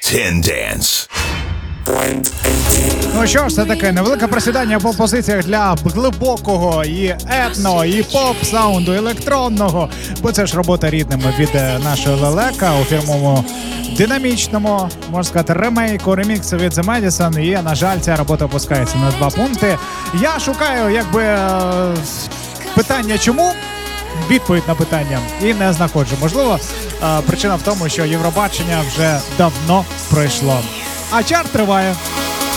10 Dance. Ну що ж, це таке невелике просідання по позиціях для глибокого і етно, і поп-саунду, електронного. Бо це ж робота рідними від нашого лелека у фірмовому динамічному, можна сказати, ремейку, реміксу від The Madison. І, на жаль, ця робота опускається на 2 пункти. Я шукаю, питання чому, відповідь на питання, і не знаходжу. Можливо, причина в тому, що Євробачення вже давно пройшло. А чарт триває.